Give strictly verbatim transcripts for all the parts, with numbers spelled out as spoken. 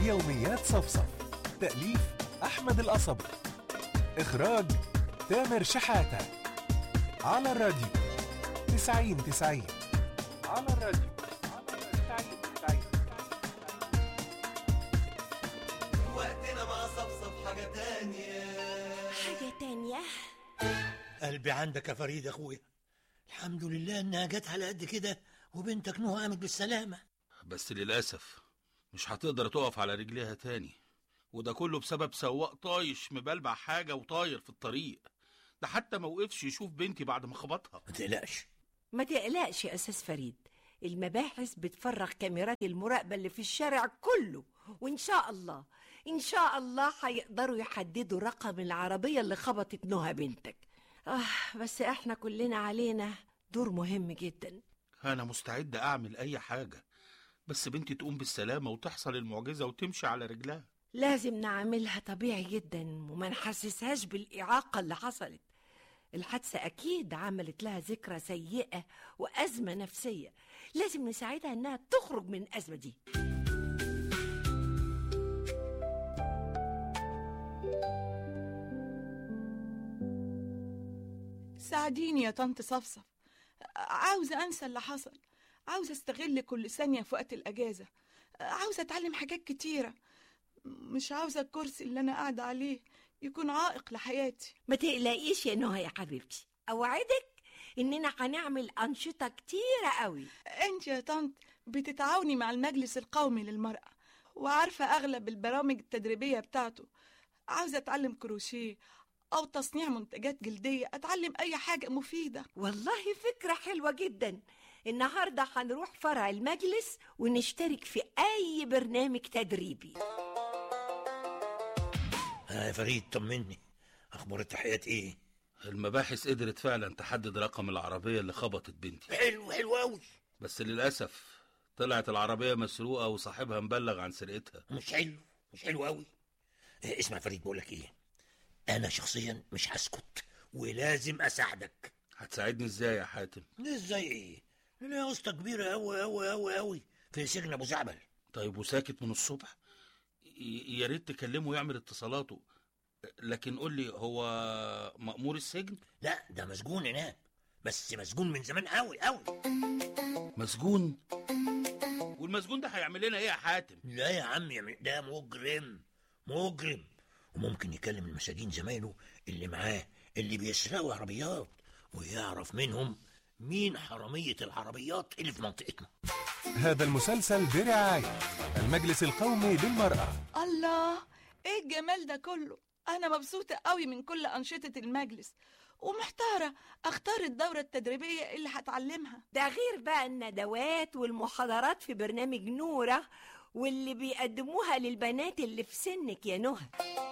يوميات صفصف. تأليف أحمد القصبي، إخراج تامر شحاتة. على الراديو تسعين تسعين. على الراديو تسعين تسعين. وقتنا مع صفصف حاجة تانية. حاجة تانية. قلبي عندك يا فريد يا اخويا، الحمد لله انها جت على قد كده وبنتك نهى قامت بالسلامة. بس للأسف مش هتقدر تقف على رجليها تاني، وده كله بسبب سواق طايش مبلبع حاجة وطاير في الطريق. ده حتى ما وقفش يشوف بنتي بعد ما خبطها. ما تقلقش ما تقلقش يا أستاذ فريد، المباحث بتفرغ كاميرات المراقبة اللي في الشارع كله، وإن شاء الله إن شاء الله هيقدروا يحددوا رقم العربية اللي خبطت نهى بنتك. آه بس إحنا كلنا علينا دور مهم جدا. أنا مستعد أعمل أي حاجة بس بنتي تقوم بالسلامة وتحصل المعجزة وتمشي على رجلها. لازم نعملها طبيعي جدا وما نحسسهاش بالإعاقة اللي حصلت. الحادثة أكيد عملت لها ذكرى سيئة وأزمة نفسية، لازم نساعدها إنها تخرج من الأزمة دي. ساعديني يا طنط صفصف، عاوزة أنسى اللي حصل، عاوزة استغل كل ثانية في وقت الأجازة، عاوزة أتعلم حاجات كتيرة، مش عاوزة الكرسي اللي أنا قاعدة عليه يكون عائق لحياتي. ما تقلقيش يا نهى يا حبيبتي، أوعدك إننا هنعمل أنشطة كتيرة قوي. أنت يا طنط بتتعاوني مع المجلس القومي للمرأة وعارفة أغلب البرامج التدريبية بتاعته. عاوزة أتعلم كروشيه أو تصنيع منتجات جلدية، أتعلم أي حاجة مفيدة. والله فكرة حلوة جدا. النهاردة هنروح فرع المجلس ونشترك في أي برنامج تدريبي. ها يا فريد طمني، أخبار التحيات إيه؟ المباحث قدرت فعلا تحدد رقم العربية اللي خبطت بنتي. حلو حلو أوي. بس للأسف طلعت العربية مسروقة وصاحبها مبلغ عن سرقتها. مش حلو مش حلو أوي. إيه اسمع فريد، بقولك إيه، أنا شخصيا مش هسكت ولازم أساعدك. هتساعدني إزاي يا حاتم؟ إزاي إيه؟ أنا واسطة كبيرة أوي أوي أوي أوي في سجن أبو زعبل. طيب وساكت من الصبح؟ يا ريت تكلمه يعمل اتصالاته، لكن قول لي هو مأمور السجن؟ لا ده مسجون هناك، بس مسجون من زمان أوي أوي. مسجون؟ والمسجون ده هيعمل لنا ايه يا حاتم؟ لا يا عم ده مجرم مجرم، وممكن يكلم المساجين زمايله اللي معاه اللي بيسرقوا عربيات ويعرف منهم مين حرامية العربيات اللي في منطقتنا. هذا المسلسل برعاية المجلس القومي للمرأة. الله، ايه الجمال ده كله! انا مبسوطة قوي من كل أنشطة المجلس ومحتارة اختار الدورة التدريبية اللي هتعلمها. ده غير بقى الندوات والمحاضرات في برنامج نورة واللي بيقدموها للبنات اللي في سنك يا نهى.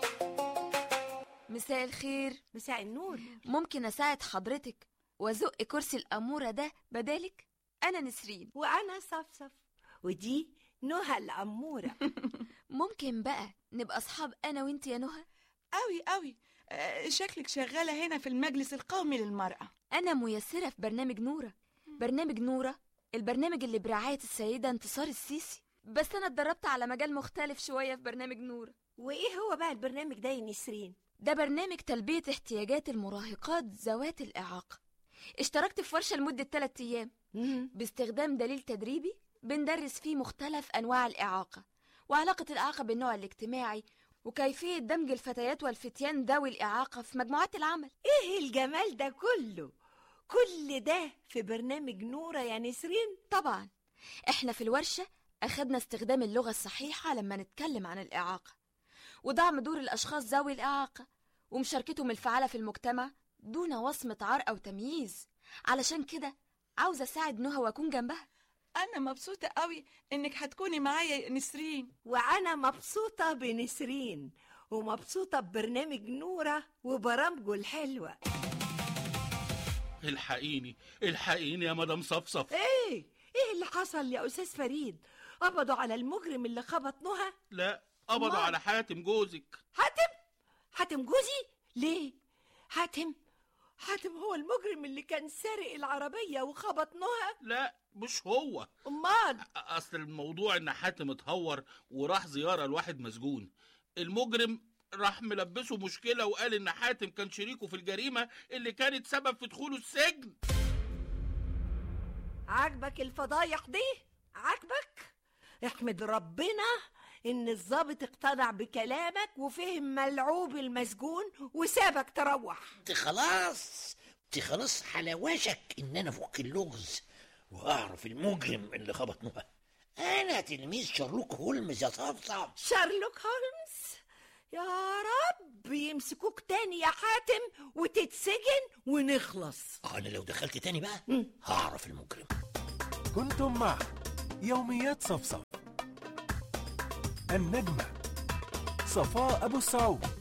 مساء الخير. مساء النور. ممكن أساعد حضرتك وأزق كرسي الأمورة ده بدالك؟ أنا نسرين. وأنا صفصف، ودي نهى الأمورة. ممكن بقى نبقى أصحاب أنا وإنت يا نهى؟ قوي قوي. أه شكلك شغالة هنا في المجلس القومي للمرأة. أنا ميسرة في برنامج نورة. برنامج نورة البرنامج اللي برعاية السيدة انتصار السيسي، بس أنا اتدربت على مجال مختلف شوية في برنامج نورة. وإيه هو بقى البرنامج ده يا نسرين؟ ده برنامج تلبية احتياجات المراهقات ذوات الإعاقة. اشتركت في ورشة لمدة ثلاثة أيام باستخدام دليل تدريبي بندرس فيه مختلف أنواع الإعاقة وعلاقة الإعاقة بالنوع الاجتماعي وكيفية دمج الفتيات والفتيان ذوي الإعاقة في مجموعات العمل. إيه الجمال ده كله؟ كل ده في برنامج نورة يا نسرين؟ طبعا احنا في الورشة أخدنا استخدام اللغة الصحيحة لما نتكلم عن الإعاقة، ودعم دور الأشخاص ذوي الإعاقة ومشاركتهم الفعالة في المجتمع دون وصمة عار أو تمييز. علشان كده عاوزة أساعد نهى وأكون جنبها. أنا مبسوطة قوي إنك هتكوني معايا يا نسرين. وأنا مبسوطة بنسرين ومبسوطة ببرنامج نورة وبرامجه الحلوة. الحقيني الحقيني يا مدام صفصف. ايه ايه اللي حصل يا أستاذ فريد؟ قبضوا على المجرم اللي خبط نهى؟ لا، قبضوا على حاتم جوزك. حاتم؟ حاتم جوزي؟ ليه؟ حاتم حاتم هو المجرم اللي كان سارق العربية وخبط نهى؟ لا مش هو. امال؟ اصل الموضوع ان حاتم اتهور وراح زيارة لواحد مسجون. المجرم راح ملبسه مشكلة وقال ان حاتم كان شريكه في الجريمة اللي كانت سبب في دخوله السجن. عاجبك الفضايح دي؟ عاجبك؟ احمد ربنا ان الضابط اقتنع بكلامك وفهم ملعوب المسجون وسابك تروح. انت خلاص انت خلاص على وشك ان انا فك اللغز واعرف المجرم اللي خبط نهى. انا تلميذ شارلوك هولمز يا صفصف. شارلوك هولمز؟ يا رب يمسكوك تاني يا حاتم وتتسجن ونخلص. انا لو دخلت تاني بقى هعرف المجرم. كنتم مع يوميات صفصف. النجمة صفاء أبو السعود.